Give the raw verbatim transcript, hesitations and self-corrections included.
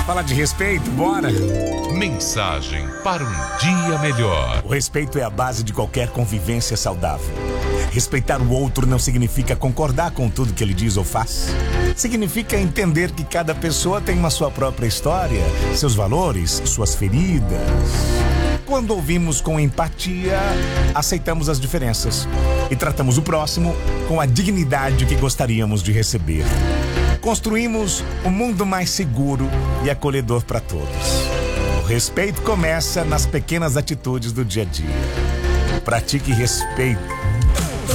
Falar de respeito, bora? Mensagem para um dia melhor. O respeito é a base de qualquer convivência saudável. Respeitar o outro não significa concordar com tudo que ele diz ou faz. Significa entender que cada pessoa tem uma sua própria história, seus valores, suas feridas. Quando ouvimos com empatia, aceitamos as diferenças e tratamos o próximo com a dignidade que gostaríamos de receber. Construímos um mundo mais seguro e acolhedor para todos. O respeito começa nas pequenas atitudes do dia a dia. Pratique respeito.